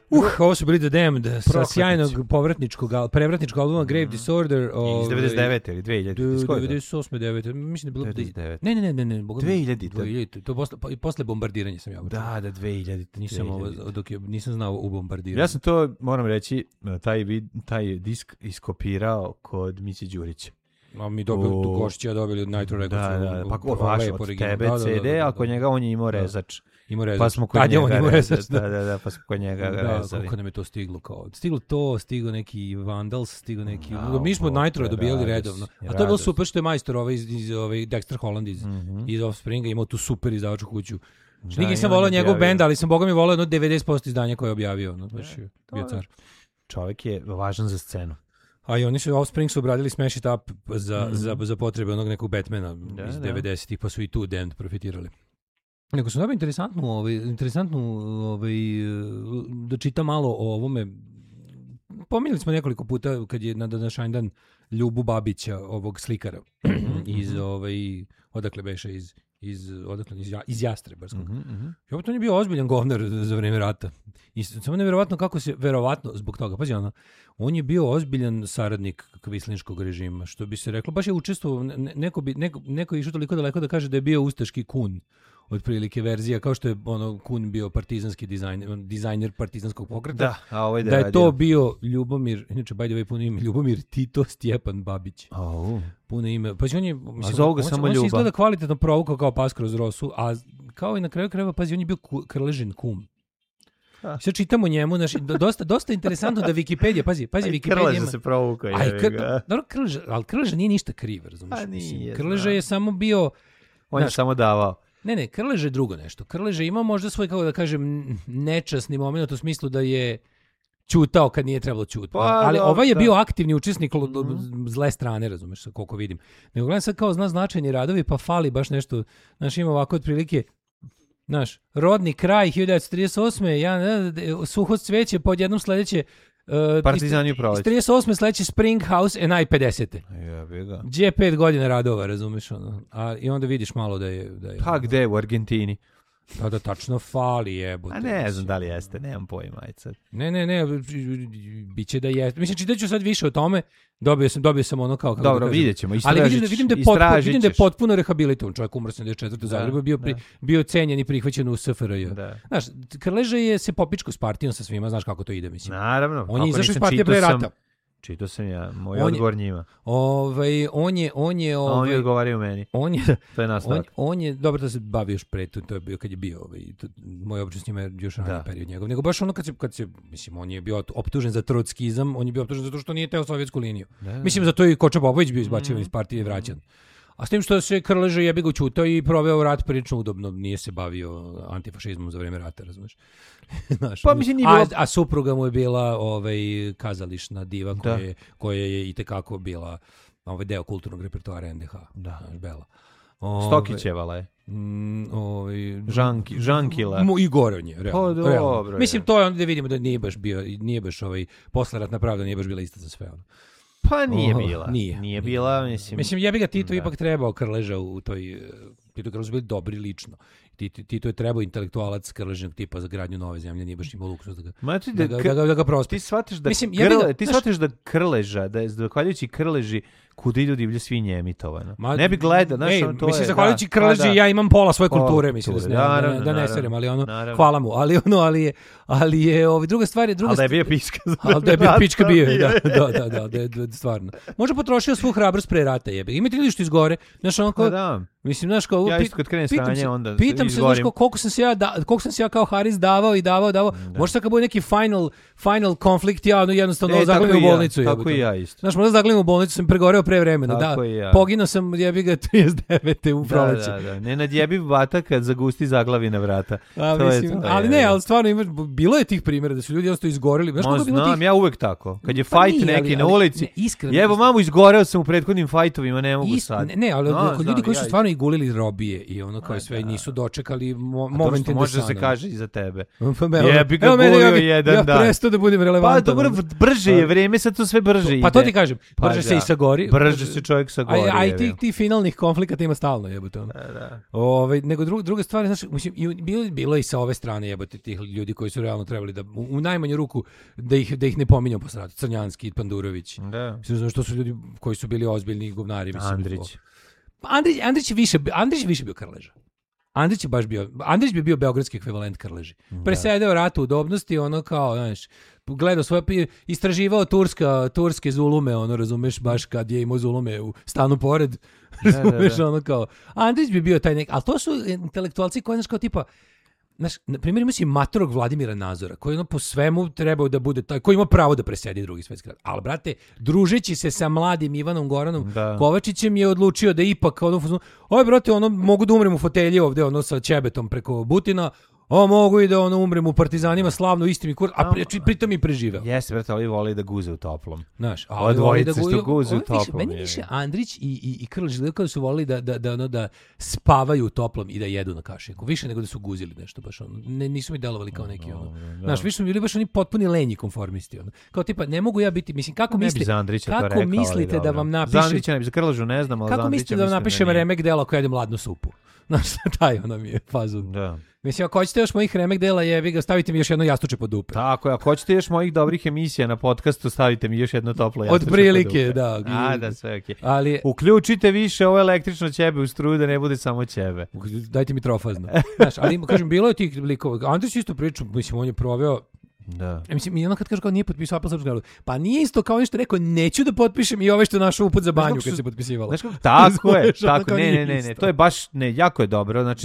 Ovo su bili The Damned sa sjajnog prevratničkog albuma Grave Disorder. Iz 99. ili 2000. 98. 9. Mislim da je bilo... 99. Ne. 2000. To posle bombardiranja sam ja. Da, 2000. Nisam znao u bombardiranju. Ja sam to, moram reći, taj disk iskopirao kod Mići Đurića. A mi dobili tu Gošića, dobili od Nitro Records. Da, pa od tebe CD, a kod njega on je imao rezač. Pa smo kod njega rezali. Da, pa smo kod njega rezali. Kako nam je to stiglo? Stiglo neki Vandals, stiglo neki... Mi smo Nitro dobijali redovno. A to je bilo super što je majstor iz Dexter Holland iz Offspringa, imao tu super izdavaču kuću. Nikad nisam volao njegov bend, ali sam boga mi volao 90% izdanja koje je objavio. Bio car. Čovjek je važan za scenu. A i oni su Offspring su obradili Smash It Up za potrebe onog nekog Batmana iz 90-ih, pa su i tu Damned profitirali. Nego sam dobio interesantnu da čitam malo o ovome. Pominjali smo nekoliko puta kad je na današnji dan Ljubu Babića, ovog slikara odakle beše iz Jastrebarskog. On je bio ozbiljan govnar za vreme rata. I samo nevjerovatno kako se, verovatno zbog toga, pazi on je bio ozbiljan saradnik kvislinškog režima, što bi se reklo, baš je učestvovao, neko je išao toliko daleko da kaže da je bio ustaški Kun, otprilike verzija, kao što je Kun bio partizanski dizajner partizanskog pokreta. Da je to bio Ljubomir, inače by the way puno ime, Ljubomir Tito Stjepan Babić. Puno ime. Pa on je, on se izgleda kvalitetno provukao kao pas kroz rosu, a kao i na kraju krajeva, pazi, on je bio Krležin kum. Sve čitamo njemu, dosta interesantno da Wikipedia, pazi Wikipedia Krleža ima... se provukao. Ali Krleža nije ništa kriv, razumiješ? Krleža je samo bio... On je samo davao. Ne, Krleža je drugo nešto. Krleža ima možda svoj, kako da kažem, nečasni moment u smislu da je ćutao kad nije trebalo ćutati. Ali ovaj je bio aktivni učesnik zle strane, razumeš, koliko vidim. Nego gledam sad kao značajni radovi, pa fali baš nešto, znaš, ima ovako otprilike, znaš, rodni kraj 1938. Suho cveće, pod jednom sledeće Partizani u proleće. 38. sledeće Spring House and I-50. Gdje 5 godina radova, razumeš, i onda vidiš malo da je... Pa gde, u Argentini? Da tačno fali, jebote. A ne znam da li jeste, nemam pojma. Ne, biće da jeste. Mislim, čitaću sad više o tome, dobio sam ono kao... Dobro, vidjet ćemo, ali vidim da je potpuno rehabilitovan. Čovjek umro 74. u Zagrebu, bio cenjen i prihvaćen u SFRJ. Znaš, Krleža je se popičko s partijom sa svima, znaš kako to ide, mislim. Naravno. On je izašao iz partije pre rata. Čitao sam ja, moj odgovor njima. On je odgovario meni. To je nastavak. On je, dobro da se bavi još pre, to je bio kad je bio, moj obično s njima je još raniji period njegov. Nego baš ono kad se, mislim, on je bio optužen za trockizam, on je bio optužen zato što nije teo sovjetsku liniju. Mislim, zato je i Koča Popović bio izbačen iz partije i vraćan. A s tim što se Krleža jebi ga učutao i proveo rat prilično udobno, nije se bavio antifašizmom za vreme rata, razumiješ? Pa mislim nije bilo... A supruga mu je bila kazališna diva koja je itekako bila deo kulturnog repertoara NDH. Bela. Stokićevala je. Žankila. I gore od nje, realno. Mislim, je. To je onda da vidimo da nije baš posleratna pravda, nije baš bila ista za sve. Pa nije bila. Nije bila, mislim. Mislim, jebi ga Tito ipak trebao Krleža u toj... Tito Krleža bili dobri lično. Tito je trebao intelektualac Krležinog tipa za gradnju nove zemlje, nije baš imao luksuz da ga prospe. Ti shvatiš da Krleža, da je zahvaljujući Krleži kuda idu divlje svinje emitovano. Ne bi gledao, znaš, to je... Mislim, zahvaljujući Krleži ja imam pola svoje kulture, mislim, da ne serem, ali hvala mu, ali je druga stvar... Ali da je bio pička. Ali da je bio pička bio, da, stvarno. Možda potrošio svu hrabrost pre rata, jebe. Imate li što izgore? Znaš, ono kao... Mislim, znaš, kao... Ja isto kad krenem stranje, onda pitam se, znaš, koliko sam se ja kao Haris davao. Možda sad kad bude neki final konflikt, ja jednostavno zaglavim u bolnicu. Tako i ja isto. Znaš, možda zaglavim u bolnicu, sam pregoreo pre vremena. Poginuo sam, jebi ga, 39. u proleće. Da. Ne nadjebi vata kad zagusti zaglavi na vrata. Ali stvarno, bilo je tih primjera da su ljudi jednostavno izgoreli. Znam, ja uvek tako. Kad je fajt neki na ulici, jevo mamu, izgoreo sam u prethodnim fajtovima, ne mogu sad. Ne, ali ljudi koji su stvarno i gulili robije i ono kao sve nisu dočekali moment indesana. Može se kaže i za tebe. Jebi ga gulio jedan dan. Ja prestao da budem relevantan. Pa dobro, brže je vreme, sad to sve brže ide. Pa to ti kažem, brže se i sagori. Brže se čovjek sagori. A i ti finalnih konflikata ima stalno, jebote. Nego druga stvar, znaš, bilo je i sa ove strane, jebote, tih ljudi koji su realno trebali da, u najmanju ruku, da ih ne pominjam po stratu. Crnjanski, Pandurović. Da. Mislim, što su ljudi koji su bili ozbiljni govnari. Andrić. Andrić je više bio Krleža. Andrić bi bio beogradski ekvivalent Krleži. Presedeo ratu udobnosti, ono kao, znaš, gledao svoje, istraživao turske zulume, ono, razumeš, baš kad je imao zulume u stanu pored, razumeš, ono kao, Andrić bi bio taj neki, ali to su intelektualci koji, znaš, kao tipa, znaš, na primjer ima si matorog Vladimira Nazora, koji ono po svemu trebao da bude taj, koji ima pravo da presedi Drugi svjetski rat. Ali, brate, družeći se sa mladim Ivanom Goranom Kovačićem je odlučio da ipak, ono, brate, ono, mogu da umrem u fotelji ovde, ono, sa ćebetom preko Butina, mogu i da ono umrem u Partizanima slavno istim i a pritom i preživeo. Jeste, brate, ali voli da guze u toplom. Znaš, a dvojice što guze u toplom. Meni više Andrić i Krlež kada su volili da spavaju u toplom i da jedu na kašiku. Više nego da su guzili nešto baš ono. Nisu mi delovali kao neki ono. Znaš, više su bili baš oni potpuni lenji konformisti ono. Kao tipa ne mogu ja biti, mislim kako mislite da vam napišem. Za Andrića ne bi, za Krležu ne znam, ali za Andrića. Kako mislite da vam napišem remek dela koji jedem ladnu supu? Znaš, taj ono mi je fazon. Da. Mislim, ako hoćete još mojih remek dela, jebi ga, stavite mi još jedno jastuče pod dupe. Tako je, ako hoćete još mojih dobrih emisija na podcastu, stavite mi još jedno toplo jastuče pod dupe. Od prilike, da. Da, sve okej. Ali uključite više ovo električno ćebe u struju da ne bude samo ćebe. Dajte mi trofazno. Znaš, ali kažem, bilo je tih likova. Andrić isto pričao, mislim, on je proveo. Da. Mislim, i ono kad kažu kao nije potpisao apel srpskog naroda, pa nije isto kao nešto rekao, neću da potpišem i ove što je našao uput za banju kad se potpisivala. Tako je, tako, ne, to je baš, jako je dobro, znači,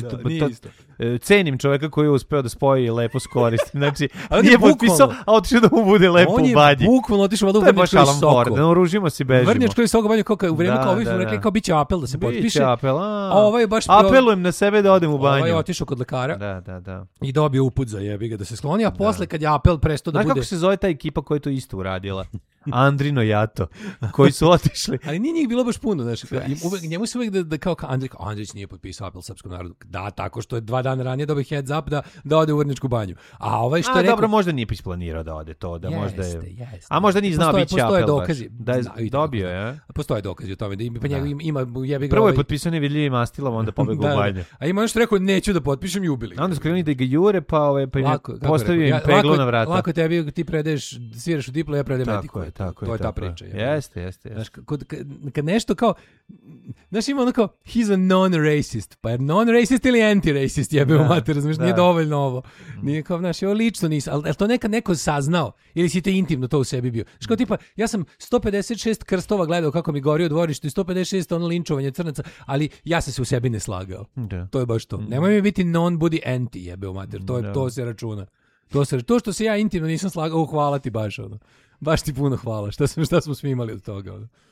cenim čoveka koji je uspeo da spoji lepo s koristi, znači, nije potpisao, a otišao da mu bude lepo u banji. On je bukvalno otišao u Vrnjačko i Soko. Da oružimo se i bežimo. Vrnjačko i Soko banju, kao u vreme kao ovi smo rekli, kao biće apel da se potpiše. Biće apel, apelujem na sebe da odem u banju. Ovaj je otišao kod lekara. Da. I dobio uput za jebi ga da se skloni, a posle kad je apel prestao da bude. Znaš kako se zove ta ekipa koja je to isto uradila? Andrino Jato, koji su otišli. Ali nije njih bilo baš puno, znaš. Njemu se uvijek da kao Andrić nije potpisao apel srpskom narodu. Da, tako što je 2 dana ranije dobio heads up da ode u Vrnjačku banju. A ovaj što je rekao... dobro, možda nije isplanirao da ode to, da možda je... Jeste. A možda nije znao biće apel baš. Dokazi. Da je dobio, je? Postoje dokazi o tome. Pa njega ima jebi ga... Prvo je potpisao nevidljivim mastilom, onda pobegao u banju. A ima što rekao, neću da potpišem i ubili. Onda skrenuli da ga jure, pa postavio im peglu na vrata. Lako tebi, ti predeš, sviraš u diplo, ja predem etiku. To je ta priča. Jeste. Znaš, kad nešto kao, znaš ima ono kao, he's a non-racist, pa je non-racist ili anti-racist, jebe u mater, razumiješ, nije dovoljno ovo. Nije kao, znaš, ovo lično nisam, ali to nekad neko saznao, ili si te intimno to u sebi bio. Znaš kao tipa, ja sam 156 krstova gledao kako mi gori u dvorištu i 156 ono linčovanje crnaca, ali ja sam se u sebi ne slagao. To je baš to. Nemoj mi biti non-budi anti, jebe u mater, to se računa. To što se ja intimno nisam slagao, hvala ti baš ono. Baš ti puno hvala. Šta smo svi imali od toga?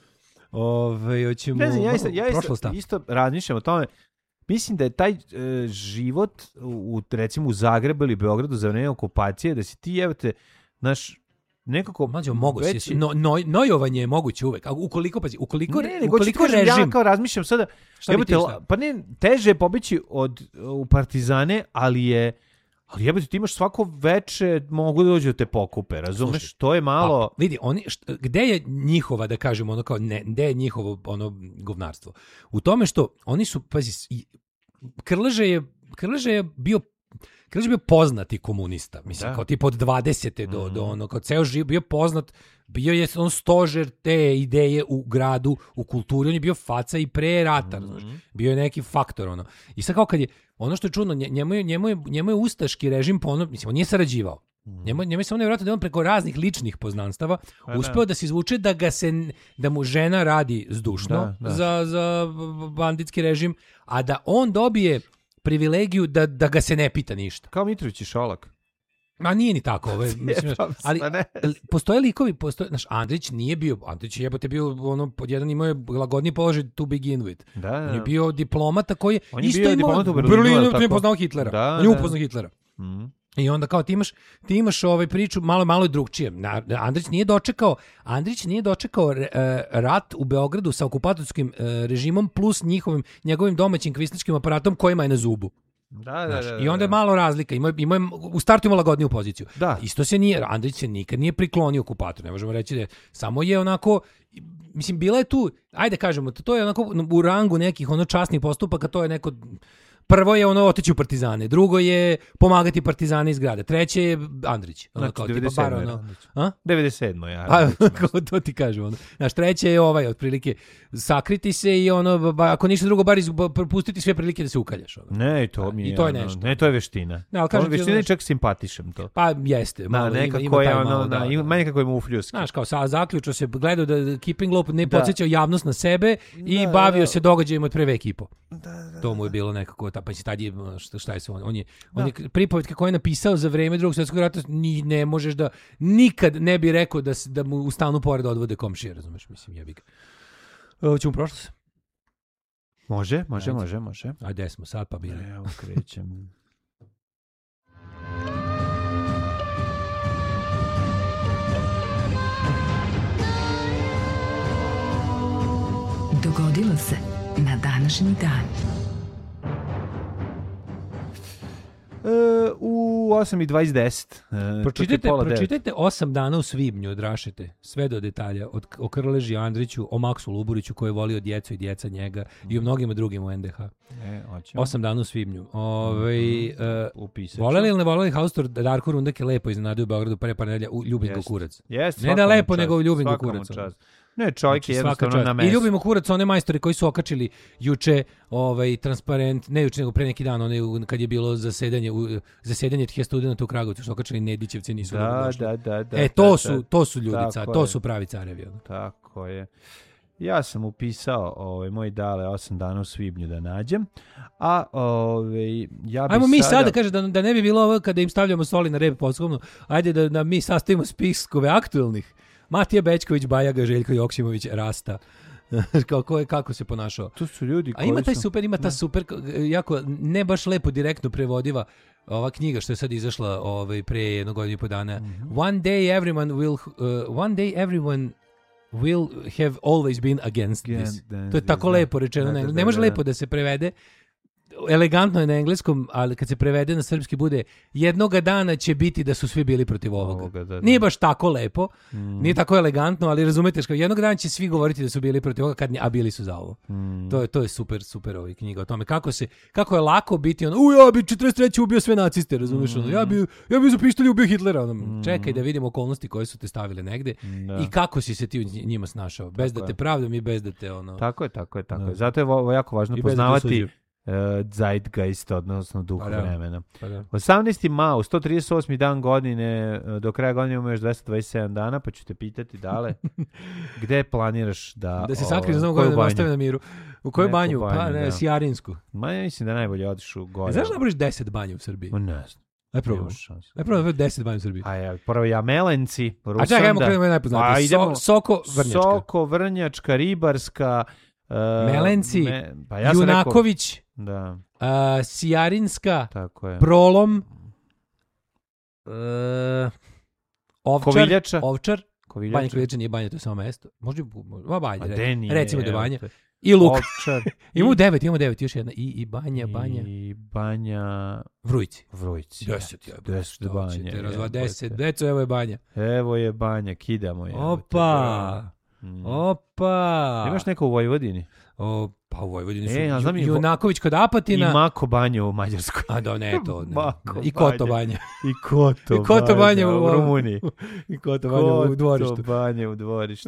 Hoćemo... Ja isto razmišljam o tome. Mislim da je taj život recimo u Zagrebu ili Beogradu za vreme okupacije, da si ti jevate, znaš, nekako... Mađo, mogu si. Nojovanje je moguće uvek. Ukoliko režim... Ja kao razmišljam sada... Pa ne, teže je pobeći u Partizane, ali jebate, ti imaš svako veče, mogu da dođu da te pokupe, razumeš? Slušaj, to je malo... Pa, vidi, gde je njihova, da kažemo, ono kao, gde je njihovo ono govnarstvo? U tome što oni su, pazi, Krleža je bio poznati komunista, mislim, kao tipa od 20. do ono, kao ceo živ bio poznat, bio je on stožer te ideje u gradu, u kulturi, on je bio faca i pre rata, znaš, bio je neki faktor, ono. I sad kao kad je, ono što je čudno, njemu je ustaški režim mislim, on nije sarađivao. Njemu je samo nevjerojatno da on preko raznih ličnih poznanstava uspeo da se izvuče da mu žena radi zdušno za banditski režim, a da on dobije privilegiju da ga se ne pita ništa. Kao Mitrović i Šolak. Ma nije ni tako, mislim, ali postoje likovi, znaš, Andrić nije bio, Andrić je bio ono, pod jedan imao je lagodni položaj to begin with. On je bio diplomata koji on je isto imao u Berlinu, je poznao Hitlera. On je upoznao Hitlera. I onda kao ti imaš priču malo drugčije. Andrić nije dočekao rat u Beogradu sa okupatorskim režimom plus njegovim domaćim kvisličkim aparatom kojima je na zubu. Da. I onda je malo razlika. U startu ima lagodniju poziciju. Da. Isto Andrić se nikad nije priklonio okupatoru. Ne možemo reći da samo je onako, mislim, bila je tu, ajde kažemo, to je onako u rangu nekih časnih postupaka, to je neko. Prvo je otići u partizane, drugo je pomagati partizane iz grada, treće je Andrić. Znači, 97. ja. To ti kažem. Znaš, treće je otprilike, sakriti se i ako ništa drugo, bar propustiti sve prilike da se ukaljaš. Ne, to mi je. I to je nešto. Ne, to je veština. Ne, ali kažem, veština je čak simpatišem to. Pa jeste. Nekako je, nekako je mufljuski. Znaš, kao zaključio se, gledao da Keeping Low ne podsjećao javnost na sebe i bavio se događajima od pre vek i po. To mu je bilo nekako, pa si tad je, šta je se on je pripovet kako je napisao za vreme Drugog svjetskog rata, ne možeš da, nikad ne bi rekao da mu u stanu pored odvode komšije, razumeš, mislim, jebi ga. Ćemo prošlost? Može. Ajde, gde smo sad pa bili? Evo, krećem. Dogodilo se na današnji dan. U 8:20. Pročitajte 8 dana u svibnju od Rašete, sve do detalja, o Krleži Andriću, o Maksu Luburiću koji je volio djecu i djeca njega i o mnogima drugim u NDH. 8 dana u svibnju. Voleli ili ne voleli Haustor, Darko Rundak je lepo iznenadio u Beogradu pre par nedelja u Ljubim ga kurac. Ne da lepo, nego u Ljubim ga kurac. Ne, čovjek je jednostavno na mestu. I ljubimo kurac, one majstori koji su okačili juče transparent, ne juče nego pre neki dan, kad je bilo zasedanje tih studenta u Kragovicu, su okačili Nedićevci, nisu došli. To su ljudi, to su pravi carevi. Tako je. Ja sam upisao moj dale 8 dana u svibnju da nađem, a ja bi ajmo mi sada kaže da ne bi bilo ovo kada im stavljamo soli na rep poslovno, ajde da mi sastavimo spiskove aktuelnih. Matija Bećković, Bajaga, Željko Joksimović, Rasta. Kako se ponašao? To su ljudi koji ima ta super, jako ne baš lepo direktno prevodiva ova knjiga što je sad izašla pre 1 godinu i po dana. One day everyone will have always been against this. To je tako lepo rečeno. Ne može lepo da se prevede. Elegantno je na engleskom, ali kad se prevede na srpski bude jednoga dana će biti da su svi bili protiv ovoga. Nije baš tako lepo, nije tako elegantno, ali razumete, jednog dana će svi govoriti da su bili protiv ovoga, a bili su za ovo. To je super knjiga o tome. Kako je lako biti ja bi 43. ubio sve naciste, razumeš? Ja bi za pištolj ubio Hitlera. Čekaj da vidimo okolnosti koje su te stavile negde i kako si se ti njima snašao. Bez da te pravdam i bez da te Tako je. Zato je jako važno poznavati zeitgeist, odnosno duh vremena. 18. mao, 138. dan godine, do kraja godine imamo još 227 dana, pa ću te pitati dale, gde planiraš da se sakriješ za godinu da ostave na miru? U koju banju? Sjarinsku. Mislim da najbolje odiš u gore. Znaš da napraviš 10 banju u Srbiji? Ne znam. Aj probamo 10 banju u Srbiji. Prvo Jamelenci, Rusanda. A čekaj, ajmo krenemo najpoznatiji. Soko Vrnjačka, Ribarska, Melenci, Junaković, Sijarinska, Prolom, Ovčar, Banja Koviljača nije Banja, to je samo mesto. Možda Banja, recimo da je Banja. I Luk. Imamo 9, još jedna. I Banja. I Banja... Vrujci. 10 Banja. 10, deco, evo je Banja. Evo je Banja, kidamo je. Opa! Imaš neko u Vojvodini? Pa u Vojvodini su Junaković kod Apatina. I Mako Banja u Mađarskoj. A da, ne to. I Koto Banja. I Koto Banja u Rumuniji. I Koto Banja u dvorištu. Koto Banja u dvorištu.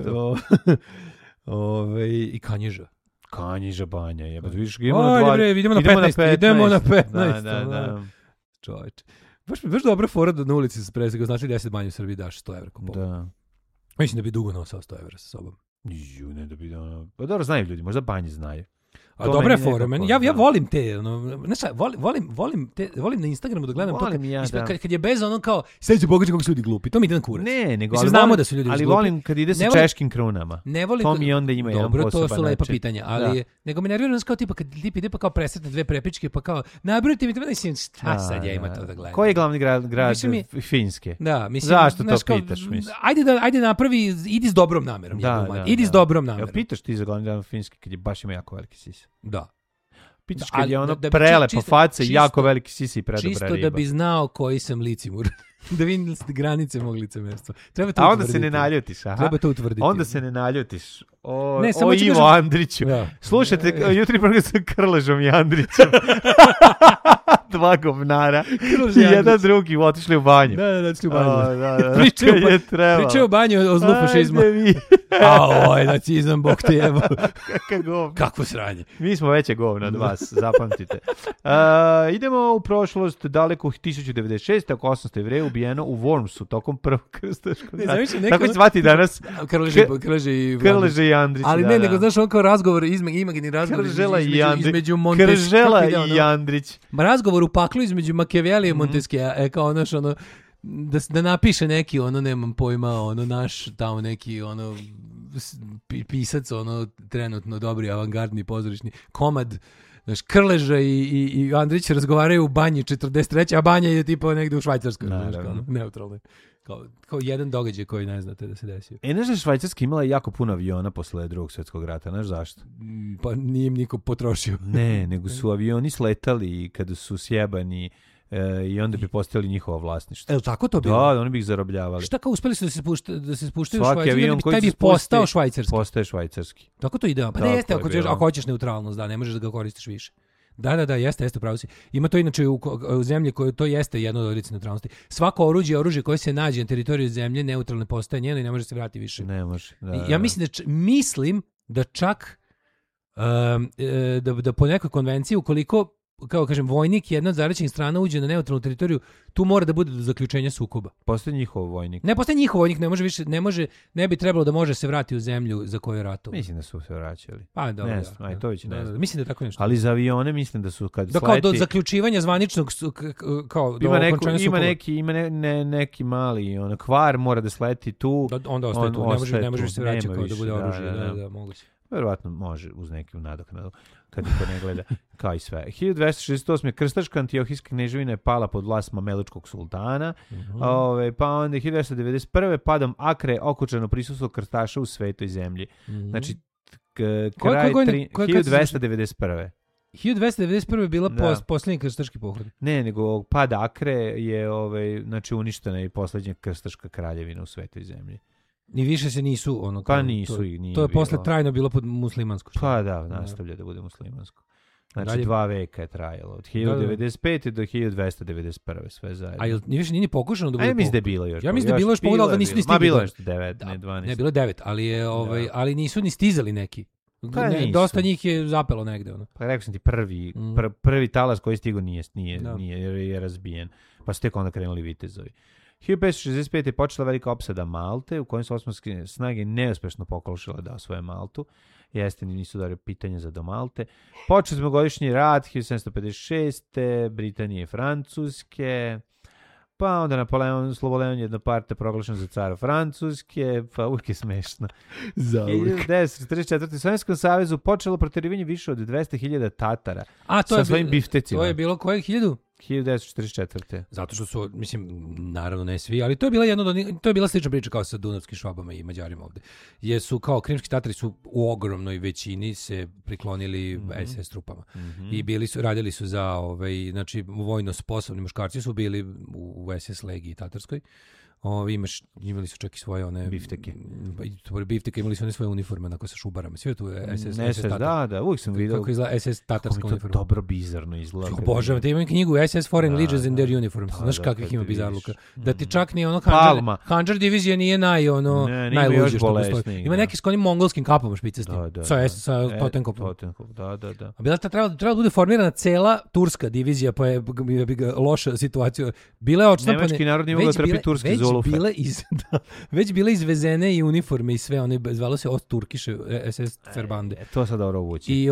I Kanjiža. Kanjiža Banja. Idemo na 15. Da. Čovječ. Baš dobra fora da na ulici se presega. Znači 10 banja u Srbiji daš 100 evra. Da. Mislim da bi dugo nosao 100 evra sa sobom. Ne da bi pa dobro, znaju ljudi, možda Banji znaju. A dobre fore, ja volim te, volim na Instagramu da gledam to kad je bez kao sad se pogađa kako su ljudi glupi, to mi ide na kurac. Ne, nego znamo da su ljudi glupi. Ali volim kad ide sa češkim krunama. To mi onda ima jedan poseban. Dobro, to su lepa pitanja, ali nego me nervira kao tipa kad tip ide pa kao presretne dve prepičke pa kao nabrojite mi to, mislim šta sad ja ima to da gledam. Koji je glavni grad Finske? Da, mislim. Zašto to pitaš, mislim? Ajde napravi, idi s dobrom namerom. Idi s dobrom namerom. Pitaš ti za glavni grad Finske kad je baš ima jako veliki sis. Da. Pitaš kad je ono prelepa faca i jako veliki sisi i predobra riba. Čisto da bi znao koji sam licimur. Da vidim granice mog licemerstva. Treba to a onda utvrditi. Se ne naljutiš, aha. Treba to utvrditi. Onda se ne naljutiš. O Ivo kažem... Andriću. Ja. Slušajte, jutri program sa Krležom i Andrićem. Dva govnara. I jedan drugi otišli u banju. Da, otišli u banju. Da. Pričaju o banju o zlu fašizma. Nacizam, bog te jebo. Kakvo sranje. Mi smo veće govna od vas, zapamtite. Idemo u prošlost, daleko 1096. oko 800 Jevreja ubijeno u Wormsu tokom prvog krstaškog rata. Tako zvati danas Krleže i Andrić. Ali ne, nego znaš on kao razgovor, imagini razgovor između Montesquieu. Kržela i Andrić. Razgovor u paklu između Machiavellija i Montesquieu, kao naš ono, da napiše neki ono, nemam pojma, ono naš tamo neki ono pisac, ono trenutno dobri avangardni pozorišni komad. Znaš, Krleža i Andrić razgovaraju u banji 43. a banja je tipa negde u Švajcarskoj. Neutralno. Kao jedan događaj koji ne znate da se desio. Znaš da Švajcarska imala jako puno aviona posle drugog svjetskog rata, znaš zašto? Pa nije im niko potrošio. Ne, nego su avioni sletali kada su sjebani i onda bi postali njihovo vlasništvo. Jel tako to bilo? Da, oni bi ih zarobljavali. Šta kao uspeli su da se spuštaju u Švajcarsku, taj bi postao švajcarski. Postaje švajcarski. Tako to ide. Pa da jeste, ako hoćeš neutralnost, da, ne možeš da ga koristiš više. Da, jeste, pravo si. Ima to inače u zemlji koje to jeste jedno od oblika neutralnosti. Svako oružje koje se nađe na teritoriju zemlje neutralne postaje njeno i ne može se vratiti više. Ne može. Ja mislim da čak da po nekoj konvenciji ukoliko kao kažem vojnik jedna od zaraćenih strana uđe na neutralnu teritoriju, tu mora da bude do zaključenja sukoba. Postoji njihov vojnik. Ne postoji njihov vojnik, ne bi trebalo da može se vratiti u zemlju za koju je ratovao. Mislim da su se vraćali. Pa dobro. To već ne znam. Mislim da je tako nešto. Ali za avione mislim da su kad sleti. Kao do zaključivanja zvaničnog kao do okončanja sukoba. Ima neki mali kvar mora da sleti tu. Onda ostaje tu. Ne može se vraćati kao da bude oružje. Da, moguće. Verovatno može uz neku nadoknadu kad niko ne gleda, kao i sve. 1268. krstaška Antiohijska kneževina je pala pod vlast Mamelučkog sultana, pa onda 1291. padom Akre okučeno prisustvo krstaša u svetoj zemlji. Znači, kraj 1291. 1291. je bila posljednji krstaški pohod. Ne, nego pad Akre je znači uništena i posljednja krstaška kraljevina u svetoj zemlji. Ni više se nisu ono kao, pa nisu to je posle trajno bilo pod muslimansko. Pa da, nastavlja da bude muslimansko. Znači 2 veka je trajalo od 1095. do 1291. sve zajedno. A više nije ni pokušano da bude. Mislim da je bilo još. Ja mislim da je bilo još pogodalo da nisu ni stigli. Ma bilo je 9, ne 12. Ne bilo 9, ali je ali nisu ni stizali neki. Dosta njih je zapelo negde ono. Pa rekao sam ti prvi talas koji stigo nije jer je razbijen. Pa su tek onda krenuli vitezovi. 1565. je počela velika opsada Malte, u kojoj su osmanske snage neuspešno pokušale da osvoje Maltu. Jeste, nisu dali pitanje za do Malte. Počeli smo godišnji rat, 1756. Britanije i Francuske. Pa onda Napoleon, Sloboleon Jednoparta proglašen za cara Francuske, pa uvijek je smešno. Za uvijek. 1944. U Sovjetskom savezu počelo proterivanje više od 200.000 Tatara sa svojim biftecima. To je bilo kojeg 1000? 1944. Zato što su, mislim, naravno ne svi, ali to je bila slična priča kao sa dunavskim Švabama i Mađarima ovde. Jesu kao krimski Tatari su u ogromnoj većini se priklonili SS trupama. I radili su za znači vojno sposobni muškarci su bili u SS legiji tatarskoj. Imali su čak i svoje one bifteke, imali su one svoje uniforme onako sa šubarama. Sve tu SS Tatar. Da, uvijek sam vidio. Kako izgleda SS tatarska uniforma. Dobro bizarno izgleda. Bože, te imam knjigu SS Foreign Legions in their uniforms. Znaš kakvih ima bizarluka. Da ti čak ni ono Handžar divizija nije najluđe što postoji. Ima neki s onim mongolskim kapama špicastim. Sa Totenkopom. Da. A bila trebala da bude formirana cela turska divizija, pa je loša situacija. Bila je odštampane. Nemački narod nije mogao trpiti turski zulufe. Već bile izvezene i uniforme i sve, zvalo se od Turkiše SS Ferbande. To sad dobro uvući. I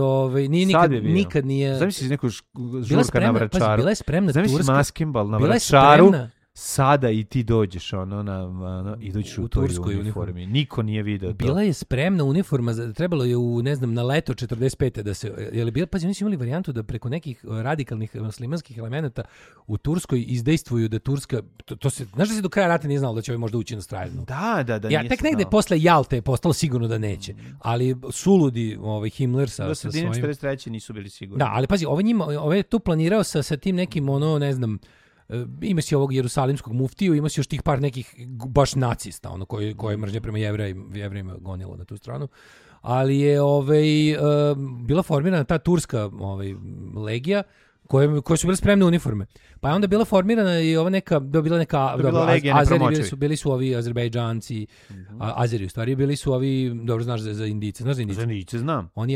nikad nije... Zamisli neku žurka na Vračaru. Bila je spremna Zamisli turska... maskimbal na Vračaru. sada i ti dođeš i dođeš u toj uniformi. Niko nije video to. Bila je spremna uniforma, trebalo je na leto 45. da se, pazi, oni su imali varijantu da preko nekih radikalnih muslimanskih elemenata u Turskoj izdejstvuju da Turska, to se, znaš da se do kraja rata nije znalo da će ovaj možda ući na Strajevnu? Da. Ja, tek negde posle Jalte je postalo sigurno da neće, ali suludi Himmler sa svojim... Do 43. nisu bili sigurni. Da, ali pazi, ovaj je tu planirao sa tim nekim, ne znam, ima si ovog jerusalimskog muftiju, ima si još tih par nekih baš nacista, koje mržnje prema jevrejima gonilo na tu stranu, ali je bila formirana ta turska legija, koje su bile spremne uniforme. Pa je onda bila formirana i ova neka, bili su ovi Azerbejdžanci, Azeri u stvari, bili su ovi, dobro znaš za Indice, znaš za Indice? Za Indice znam. Oni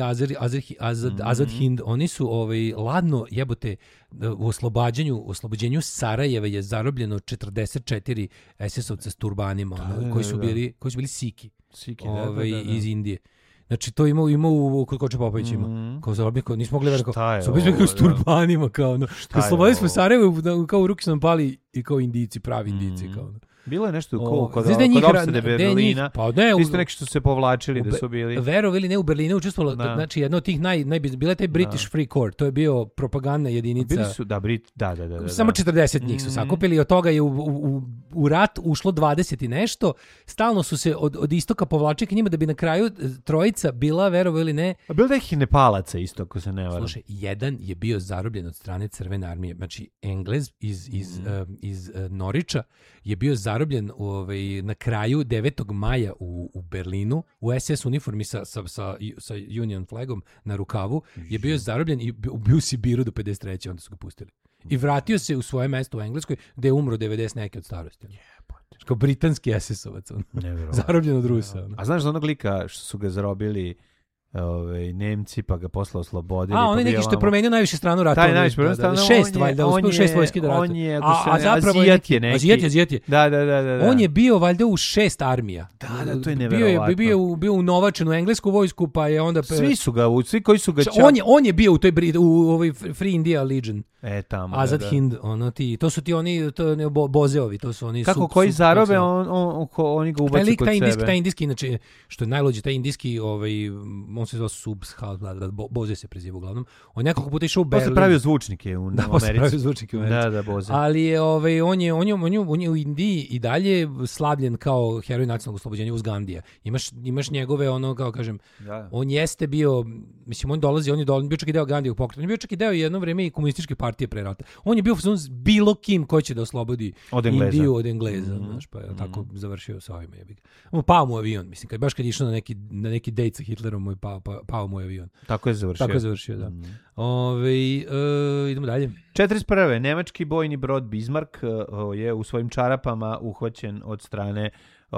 Azad Hind, oni su ladno jebote u oslobođenju Sarajeva je zarobljeno 44 SS-ovca s turbanima, koji su bili Siki, iz Indije. Znači to ima kod Koča Popović ima. Kao zarobnik, nismo mogli verati kao s turbanima kao slobodili smo Sarajevo, kao u ruke su nam pali i kao Indici, pravi Indici kao. Bilo je nešto kod opsade Berlina. Pa ne, isto neki što se povlačili da su bili. Verovali ili ne, u Berlinu učestvovalo, znači jedno od tih bila je taj British Free Corps, to je bio propagandna jedinica. Bili su da. Samo 40 njih su sakupili i od toga je u rat ušlo 20 i nešto. Stalno su se od istoka povlačili k njima da bi na kraju trojica bila, verovali ili ne. A bilo da ih Nepalaca isto, ako se ne varam. Slušaj, jedan je bio zarobljen od strane Crvene armije, znači Englez iz Norića je bio zarobljen na kraju 9. maja u Berlinu u SS uniformi sa Union flagom na rukavu, je bio zarobljen i bio u Sibiru do 53. onda su ga pustili. I vratio se u svoje mesto u Engleskoj gde je umro 90 neke od starosti. Kao britanski SS-ovac. Zarobljen od Rusa. A znaš za onog lika što su ga zarobili Nemci, pa ga posle oslobodili. On je neki što je promenio najviše stranu rata. Taj najviše promenio stranu. 6 valjda, uspio 6 vojski da ratuje. A zapravo Azijat je neki. Azijat je. Da. On je bio valjda u 6 armija. Da, to je neverovatno. Bio unovačen u englesku vojsku, pa je onda... Svi koji su ga čak... On je bio u ovoj Free India Legion. Tamo. Azad Hind, to su ti oni, Bozeovi, to su oni... Kako koji zarobe, oni ga ubaci kod sebe. Taj indijski, inače, što je najluđe, taj indijski, on se zvao Subshal, Boze se preziva uglavnom. On nekoliko puta išao u Berlin. Posle pravio zvučnike u Americi. Da, Boze. Ali je, on je u Indiji i dalje slavljen kao heroj nacionalnog oslobođenja uz Gandija. Imaš njegove, kao kažem, on jeste bio, mislim, on je bio čak i deo Gandijevog pokreta. On je bio čak i deo jedno vreme i komunističke partije pre rata. On je bio bilo kim ko će da oslobodi Indiju od Engleza. Znaš, pa je tako završio sa ovima. Pao mu avion, mislim, kad je išao na neki dejt sa Hitlerom, pao mu avion. Tako je završio, da. Idemo dalje. 41. Nemački bojni brod Bismarck je u svojim čarapama uhvaćen od strane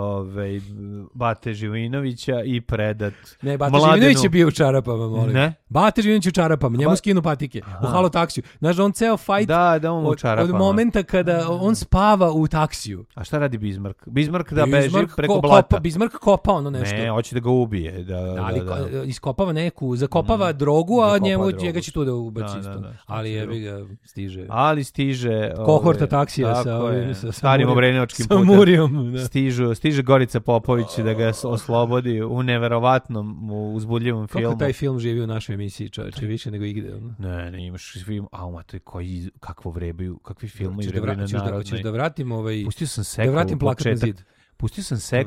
Bate Živinovića i predat Ne, Bate Živinović je bio u čarapama, molim. Ne? Bate Živinović u čarapama, njemu skinu patike. U halo taksiju. Znaš, on ceo fajt on u čarapama. Od momenta kada on spava u taksiju. A šta radi Bismarck? Bismarck da beži preko blata. Bismarck kopa ono nešto. Ne, hoće da ga ubije. Iskopava zakopava drogu, a njega će tu da ubaci. Ali jebi ga, stiže. Kohorta taksija sa starim obrenovačkim putem. Sa Murijom. Stiže Gorica Popović da ga oslobodi u neverovatnom, uzbudljivom filmu. Kako taj film živi u našoj emisiji, čovječe, više nego igde. Ne, imaš film, kakvo vrebaju, kakvi filmovi vrebaju na narodnoj. Hoćeš da vratim Pustio sam sekolu početak. Pustio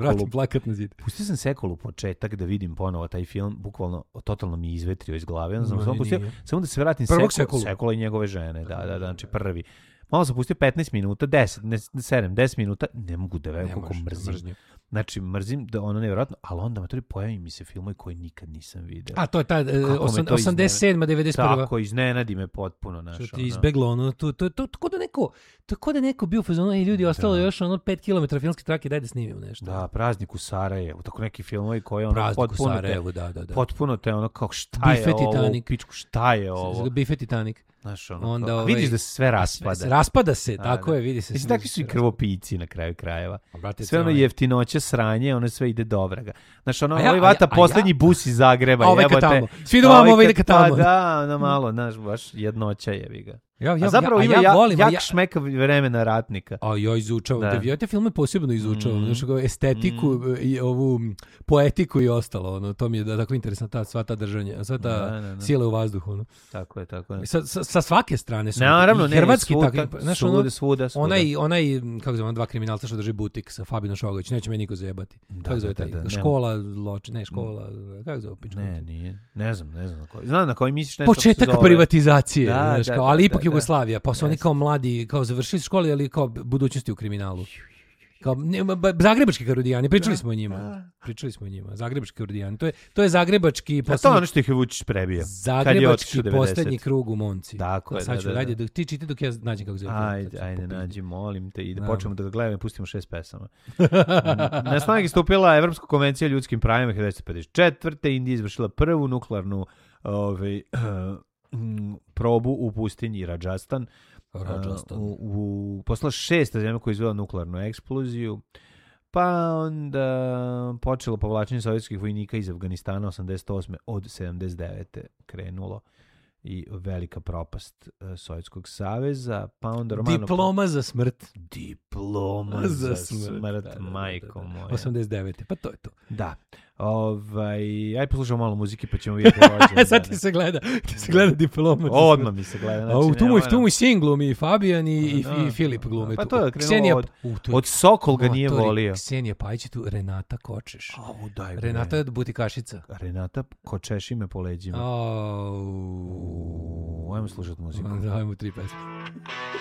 sam sekolu početak da vidim ponovo taj film, bukvalno totalno mi izvetrio iz glave. Samo da se vratim Sekula i njegove žene, da, znači prvi. Malo sam pustio 15 minuta, 10 minuta, ne mogu da verujem koliko mrzim. Znači, mrzim da ono nevjerojatno, ali onda pojavi mi se filmovi koji nikad nisam vidio. A to je ta 87. 91. Tako, iznenadi me potpuno. Što ti izbeglo, ono, to ko da neko bio u fazonu, ljudi, ostalo još 5 km filmske trake, daj da snimimo nešto. Da, Praznik u Sarajevu, tako neki filmovi koji Praznik u Sarajevu, da. Potpuno te ono kao šta je ovo, pičku, šta je ovo. Bife Titanic. Znaš, ono, vidiš da se sve raspada. Raspada se, tako je, vidi se. Mislim, takvi su i krvopici na kraju krajeva. Sve ono jeftinoće, sranje, ono sve ide do vraga. Znaš, ono, ovaj vata poslednji bus iz Zagreba. Svi do vamo, ovaj ide ka tamo. Da, ono malo, znaš, baš jednoća jebi ga. A zapravo ima jak šmek vremena ratnika. A ja izučavam, ja te filme posebno izučavam, estetiku i ovu poetiku i ostalo, to mi je tako interesantna sva ta držanja, sva ta sila u vazduhu. Tako je. Sa svake strane su. Naravno, hrvatski svuda. Onaj, kako zove, dva kriminalca što drži butik sa Fabinom Šogović, neće me niko zajebati. Kako zove taj? Škola, škola, kako zove? Nije. Ne znam na koji. Znam na koji misliš nešto. Početak privatizacije, ali ipak Jugoslavija, pa su oni kao mladi, kao završili škole, ali kao budućnosti u kriminalu. Kao zagrebački karudijani, pričali smo o njima. Zagrebački karudijani. To je zagrebački poslednji. To je ono što ih je Vučić prebio. Zagrebački poslednji krug u Momci. Tako je. Ajde, ti čitaj dok ja nađem kako zove. Ajde, nađi, molim te, i da počnemo da ga gledamo i pustimo 6 pesama. Na snagu je stupila Evropska konvencija o ljudskim pravima 1954. Indija izvršila prvu nuklearnu probu u pustinji Rajasthan. Poslala 6 zemlja koja je izvela nuklearnu eksploziju, pa onda počelo povlačenje sovjetskih vojnika iz Afganistana 88. od 79. krenulo i velika propast Sovjetskog saveza, pa onda Diploma za smrt. Diploma za smrt, majko moja. 89. Pa to je to. Da. Aj poslušamo malo muzike pa ćemo vidjeti rođendan. Sad ti se gleda Diploma. Odmah mi se gleda. Znači, tu mu Sin glumi, Fabijan i Filip glume. Pa to je krenulo od Sokol ga nije volio. Ksenija Pajić tu, Renata Kočeš. Renata je butikašica. Renata Kočeši me po leđima. Ajmo slušati muziku. Ajmo 3 pesme.